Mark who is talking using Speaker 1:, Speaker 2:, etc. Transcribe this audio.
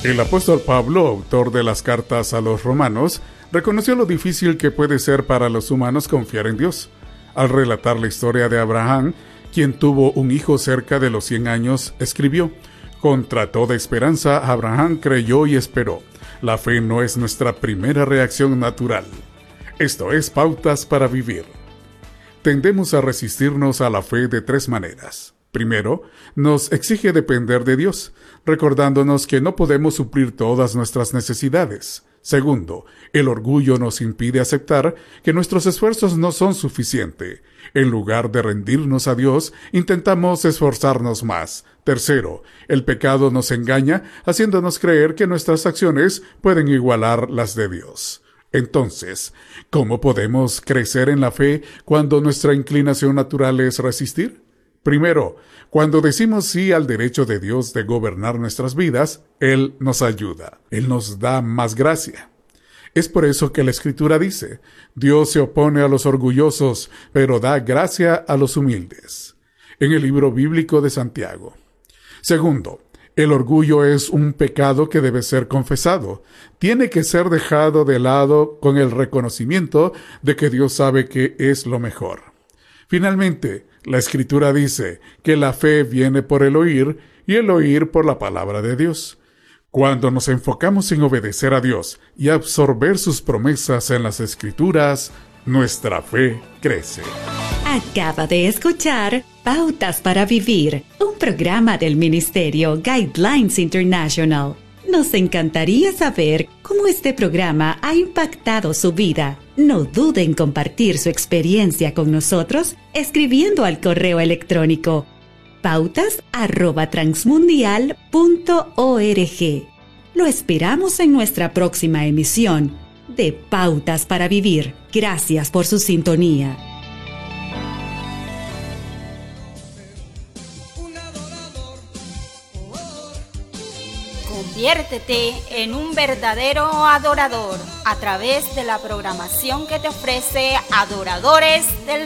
Speaker 1: El apóstol Pablo, autor de las cartas a los romanos, reconoció lo difícil que puede ser para los humanos confiar en Dios. Al relatar la historia de Abraham, quien tuvo un hijo cerca de los 100 años, escribió: «Contra toda esperanza, Abraham creyó y esperó. La fe no es nuestra primera reacción natural». Esto es Pautas para Vivir. Tendemos a resistirnos a la fe de 3 maneras. Primero, nos exige depender de Dios, recordándonos que no podemos suplir todas nuestras necesidades. Segundo, el orgullo nos impide aceptar que nuestros esfuerzos no son suficientes. En lugar de rendirnos a Dios, intentamos esforzarnos más. Tercero, el pecado nos engaña, haciéndonos creer que nuestras acciones pueden igualar las de Dios. Entonces, ¿cómo podemos crecer en la fe cuando nuestra inclinación natural es resistir? Primero, cuando decimos sí al derecho de Dios de gobernar nuestras vidas, Él nos ayuda. Él nos da más gracia. Es por eso que la Escritura dice: Dios se opone a los orgullosos, pero da gracia a los humildes. En el libro bíblico de Santiago. Segundo, el orgullo es un pecado que debe ser confesado. Tiene que ser dejado de lado con el reconocimiento de que Dios sabe que es lo mejor. Finalmente, la Escritura dice que la fe viene por el oír y el oír por la palabra de Dios. Cuando nos enfocamos en obedecer a Dios y absorber sus promesas en las Escrituras, nuestra fe crece.
Speaker 2: Acaba de escuchar Pautas para Vivir, un programa del Ministerio Guidelines International. Nos encantaría saber cómo este programa ha impactado su vida. No duden en compartir su experiencia con nosotros escribiendo al correo electrónico pautas@transmundial.org. Lo esperamos en nuestra próxima emisión de Pautas para Vivir. Gracias por su sintonía.
Speaker 3: Conviértete en un verdadero adorador a través de la programación que te ofrece Adoradores del